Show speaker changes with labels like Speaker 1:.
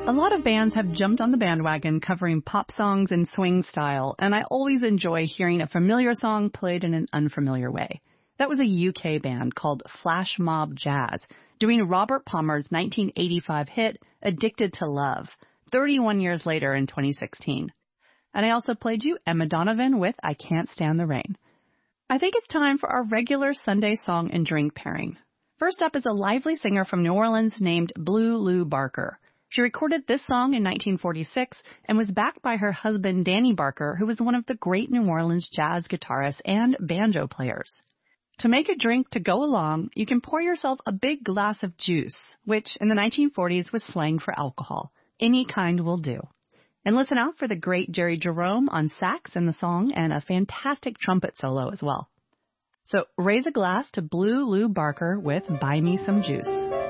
Speaker 1: A lot of bands have jumped on the bandwagon covering pop songs in swing style, and I always enjoy hearing a familiar song played in an unfamiliar way. That was a UK band called Flash Mob Jazz, doing Robert Palmer's 1985 hit, Addicted to Love, 31 years later in 2016. And I also played you Emma Donovan with I Can't Stand the Rain. I think it's time for our regular Sunday song and drink pairing. First up is a lively singer from New Orleans named Blue Lou Barker. She recorded this song in 1946 and was backed by her husband Danny Barker, who was one of the great New Orleans jazz guitarists and banjo players. To make a drink to go along, you can pour yourself a big glass of juice, which in the 1940s was slang for alcohol. Any kind will do. And listen out for the great Jerry Jerome on sax in the song and a fantastic trumpet solo as well. So raise a glass to Blue Lou Barker with Buy Me Some Juice.